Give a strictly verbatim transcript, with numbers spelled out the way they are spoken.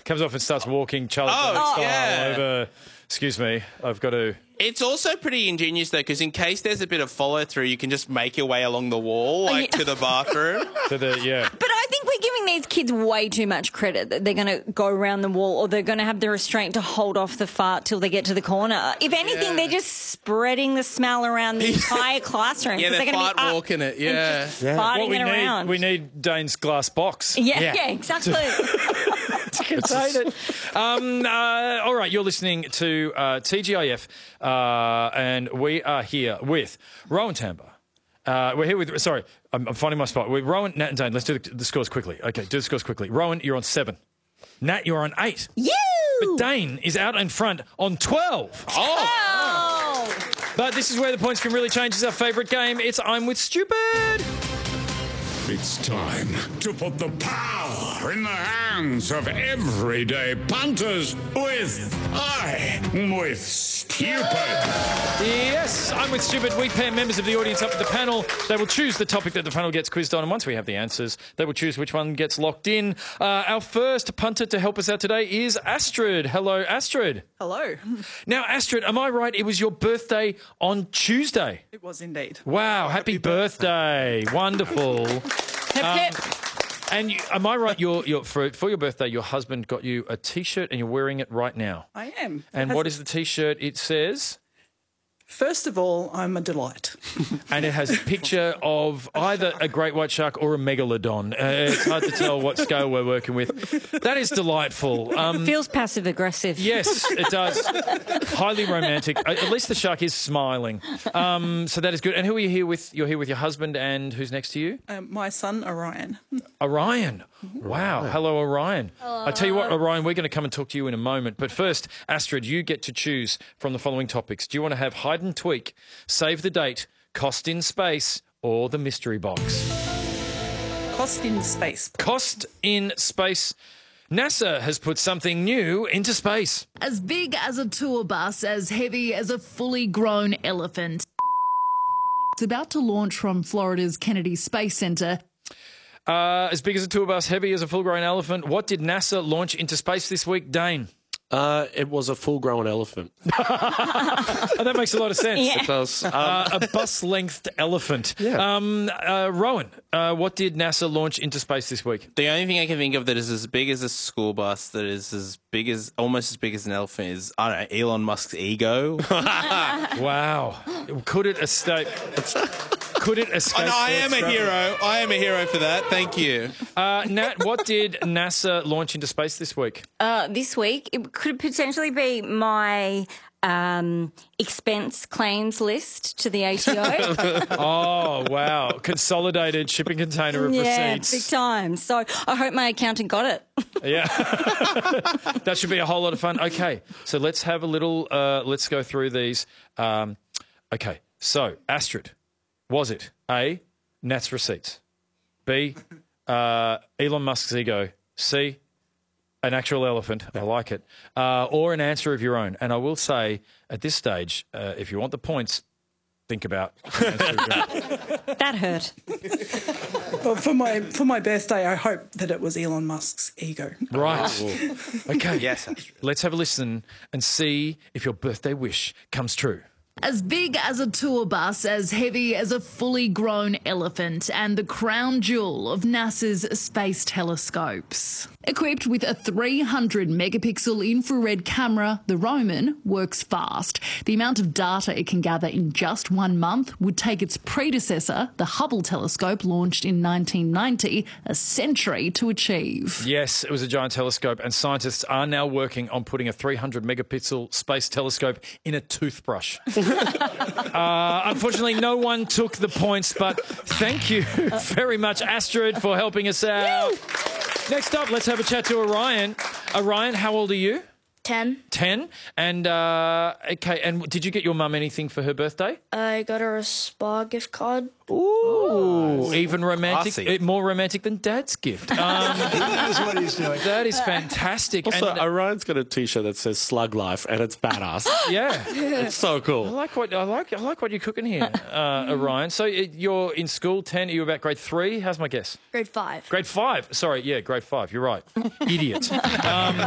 comes off and starts walking Charlie Oh, Brown style yeah. over. Excuse me, I've got to. It's also pretty ingenious, though, because in case there's a bit of follow-through, you can just make your way along the wall, like, yeah. to the bathroom. To the yeah. But I think we're giving these kids way too much credit that they're going to go around the wall or they're going to have the restraint to hold off the fart till they get to the corner. If anything, Yeah. they're just spreading the smell around the entire classroom. Yeah, 'cause they're gonna be fart up walking it, and yeah. just Yeah. farting What we it need, around. we need Dane's glass box. yeah, yeah, exactly. to contain it. Um, uh, all right, you're listening to uh, T G I F, uh, and we are here with Rowan Tambo. Uh, we're here with, sorry, I'm, I'm finding my spot. We're Rowan, Nat and Dane. Let's do the, the scores quickly. Okay, do the scores quickly. Rowan, you're on seven. Nat, you're on eight. You! But Dane is out in front on twelve. Oh! Oh! But this is where the points can really change. It's our favourite game. It's I'm with Stupid. It's time to put the power in the hands of everyday punters with I with Stupid. Yes, I'm with Stupid. We pair members of the audience up with the panel. They will choose the topic that the panel gets quizzed on, and once we have the answers, they will choose which one gets locked in. Uh, our first punter to help us out today is Astrid. Hello, Astrid. Hello. Now, Astrid, am I right? It was your birthday on Tuesday. It was indeed. Wow, happy, birthday. Wonderful. Hip, hip. And you, am I right? Your, your, for, for your birthday, your husband got you a T-shirt and you're wearing it right now. I am. And Has- what is the T-shirt? It says... First of all, I'm a delight. And it has a picture of either a great white shark or a megalodon. Uh, it's hard to tell what scale we're working with. That is delightful. Um, Feels passive aggressive. yes, it does. Highly romantic. Uh, At least the shark is smiling. Um, so that is good. And who are you here with? You're here with your husband, and who's next to you? Um, my son, Orion. Orion. Wow. Hello, Orion. I tell you what, Orion, we're going to come and talk to you in a moment. But first, Astrid, you get to choose from the following topics. Do you want to have hide and tweak, save the date, cost in space, or the mystery box? Cost in space. Cost in space. NASA has put something new into space. As big as a tour bus, as heavy as a fully grown elephant. It's about to launch from Florida's Kennedy Space Center. Uh, as big as a tour bus, heavy as a full-grown elephant. What did NASA launch into space this week, Dane? Uh, it was a full-grown elephant. Oh, that makes a lot of sense. Yeah. It does. Um, Uh, a bus-lengthed elephant. Yeah. Um, uh, Rowan, uh, what did NASA launch into space this week? The only thing I can think of that is as big as a school bus, that is as big as, almost as big as an elephant, is, I don't know, Elon Musk's ego. Wow. Could it escape? Could it escape? Oh, no, I am a Earth's gravity? hero. I am a hero for that. Thank you. Uh, Nat, what did NASA launch into space this week? Uh, this week, it could potentially be my um, expense claims list to the A T O. Oh, wow. Consolidated shipping container of yeah, receipts. big time. So I hope my accountant got it. Yeah. That should be a whole lot of fun. Okay, so let's have a little, uh, let's go through these. Um, okay, so Astrid, was it A, Nat's receipts, B, uh, Elon Musk's ego, C, an actual elephant, I like it, uh, or an answer of your own? And I will say, at this stage, uh, if you want the points, think about an answer of your own. That hurt. Well, for my for my birthday, I hope that it was Elon Musk's ego. Right. Okay. Yes, Astrid. Let's have a listen and see if your birthday wish comes true. As big as a tour bus, as heavy as a fully grown elephant, and the crown jewel of NASA's space telescopes. Equipped with a three hundred megapixel infrared camera, the Roman works fast. The amount of data it can gather in just one month would take its predecessor, the Hubble telescope, launched in nineteen ninety, a century to achieve. Yes, it was a giant telescope, and scientists are now working on putting a three hundred megapixel space telescope in a toothbrush. uh, unfortunately, no one took the points, but thank you very much, Astrid, for helping us out. Next up, let's have a chat to Orion. Orion, how old are you? Ten. Ten. And, uh, okay, and did you get your mum anything for her birthday? I got her a spa gift card. Ooh, even romantic, Classy. eh, more romantic than Dad's gift. Um, That's what he's doing. that is fantastic. also, and, Orion's got a T-shirt that says "Slug Life" and it's badass. yeah. It's so I cool. like what I like. I like what you're cooking here, uh, Orion. So uh, you're in school, ten. Are you about grade three? How's my guess? Grade five. Grade five. Sorry, yeah, grade five. You're right. Idiot. Um,